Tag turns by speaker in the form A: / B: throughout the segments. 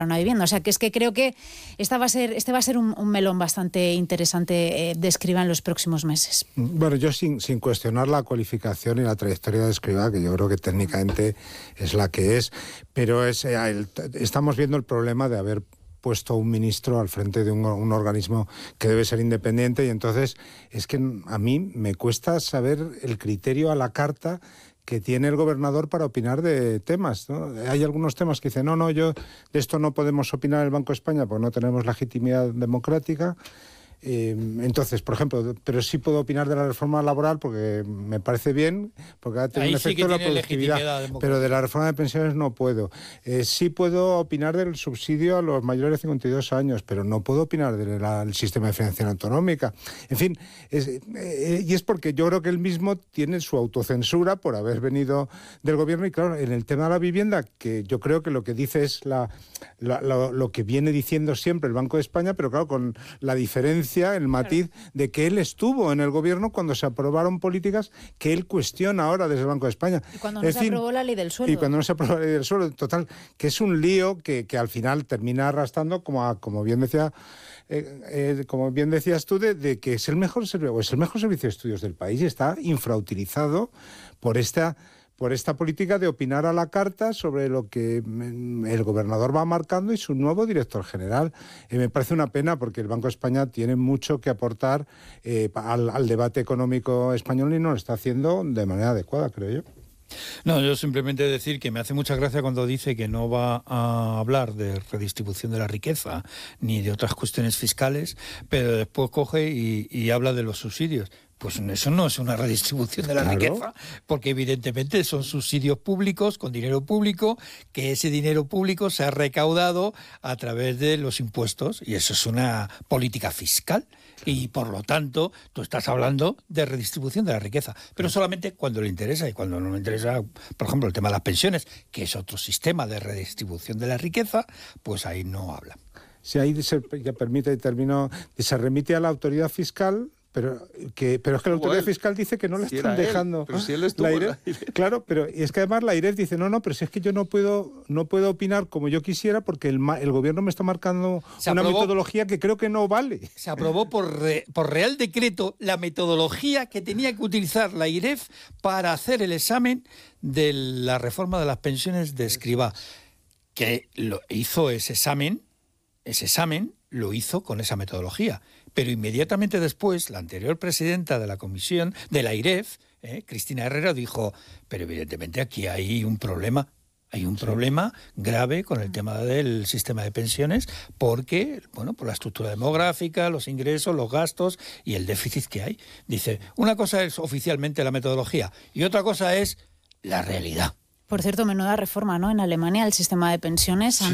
A: una vivienda. O sea, que es que creo que este va a ser un melón bastante interesante de Escrivá en los próximos meses.
B: Bueno, yo sin cuestionar la cualificación y la trayectoria de Escrivá, que yo creo que técnicamente es la que es, pero estamos viendo el problema de haber puesto un ministro al frente de un organismo que debe ser independiente, y entonces es que a mí me cuesta saber el criterio a la carta que tiene el gobernador para opinar de temas, ¿no? Hay algunos temas que dicen, yo de esto no podemos opinar el Banco de España porque no tenemos legitimidad democrática. Entonces, por ejemplo, pero sí puedo opinar de la reforma laboral porque me parece bien, porque ha tenido un efecto en la productividad, pero de la reforma de pensiones no puedo. Sí puedo opinar del subsidio a los mayores de 52 años, pero no puedo opinar del sistema de financiación autonómica. En fin, y es porque yo creo que él mismo tiene su autocensura por haber venido del gobierno, y claro, en el tema de la vivienda, que yo creo que lo que dice es lo que viene diciendo siempre el Banco de España, pero claro, con la diferencia, el matiz de que él estuvo en el gobierno cuando se aprobaron políticas que él cuestiona ahora desde el Banco de España.
A: Y cuando no se aprobó la ley del suelo.
B: Y cuando no se aprobó la ley del suelo, total, que es un lío que al final termina arrastrando, como bien decías tú, de que es el mejor servicio de estudios del país y está infrautilizado por esta política de opinar a la carta sobre lo que el gobernador va marcando y su nuevo director general. Me parece una pena porque el Banco de España tiene mucho que aportar al debate económico español y no lo está haciendo de manera adecuada, creo yo.
C: No, yo simplemente decir que me hace mucha gracia cuando dice que no va a hablar de redistribución de la riqueza ni de otras cuestiones fiscales, pero después coge y habla de los subsidios. Pues eso no es una redistribución de la riqueza, porque evidentemente son subsidios públicos con dinero público, que ese dinero público se ha recaudado a través de los impuestos, y eso es una política fiscal. Y por lo tanto, tú estás hablando de redistribución de la riqueza, pero solamente cuando le interesa, y cuando no le interesa, por ejemplo, el tema de las pensiones, que es otro sistema de redistribución de la riqueza, pues ahí no habla.
B: Sí, ahí se remite a la autoridad fiscal. Pero es que la autoridad fiscal dice que no le están dejando.
D: Pero si él estuvo en la AIREF.
B: Claro, pero es que además la AIREF dice, pero si es que yo no puedo opinar como yo quisiera porque el gobierno me está marcando una metodología que creo que no vale.
C: Se aprobó por Real Decreto la metodología que tenía que utilizar la AIREF para hacer el examen de la reforma de las pensiones de Escrivá, que lo hizo ese examen lo hizo con esa metodología. Pero inmediatamente después, la anterior presidenta de la comisión, de la AIREF, Cristina Herrera, dijo, pero evidentemente aquí hay un problema. Hay un problema grave con el tema del sistema de pensiones porque, por la estructura demográfica, los ingresos, los gastos y el déficit que hay. Dice, una cosa es oficialmente la metodología y otra cosa es la realidad.
A: Por cierto, menuda reforma, ¿no? En Alemania el sistema de pensiones sí.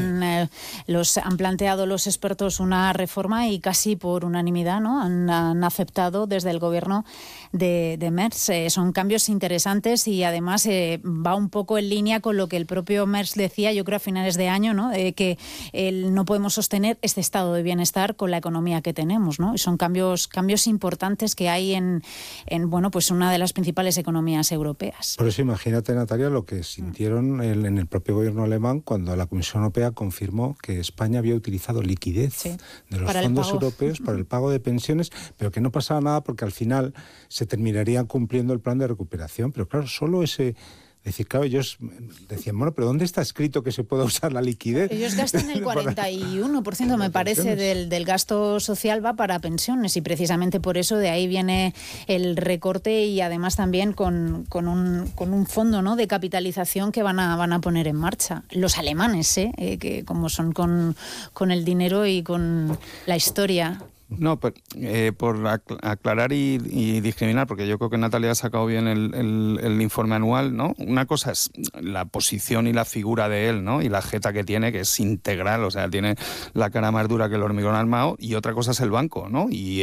A: Han planteado los expertos una reforma y casi por unanimidad, ¿no? Han aceptado desde el gobierno de Merz. Son cambios interesantes y además va un poco en línea con lo que el propio Merz decía, yo creo a finales de año, ¿no? Que no podemos sostener este estado de bienestar con la economía que tenemos, ¿no? Y son cambios importantes que hay en pues una de las principales economías europeas.
B: Por eso imagínate, Natalia, lo que sintieron en el propio gobierno alemán cuando la Comisión Europea confirmó que España había utilizado liquidez de los fondos europeos para el pago de pensiones, pero que no pasaba nada porque al final se terminaría cumpliendo el plan de recuperación. Pero claro, solo ese... decir, claro, ellos decían, pero ¿dónde está escrito que se pueda usar la liquidez?
A: Ellos gastan el 41%, me parece, del gasto social va para pensiones y precisamente por eso de ahí viene el recorte y además también con un fondo, ¿no?, de capitalización que van a poner en marcha. Los alemanes, que como son con el dinero y con la historia.
D: No, por aclarar y discriminar, porque yo creo que Natalia ha sacado bien el informe anual, ¿no? Una cosa es la posición y la figura de él, ¿no? Y la jeta que tiene, que es integral, o sea, tiene la cara más dura que el hormigón armado, y otra cosa es el banco, ¿no? Y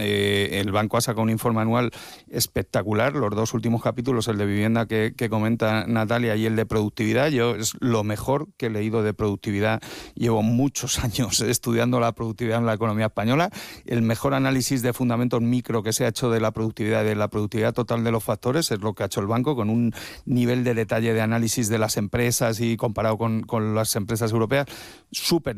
D: el banco ha sacado un informe anual espectacular, los dos últimos capítulos, el de vivienda que comenta Natalia y el de productividad. Yo es lo mejor que he leído de productividad. Llevo muchos años estudiando la productividad en la economía española el mejor análisis de fundamentos micro que se ha hecho de la productividad total de los factores, es lo que ha hecho el banco, con un nivel de detalle de análisis de las empresas y comparado con las empresas europeas súper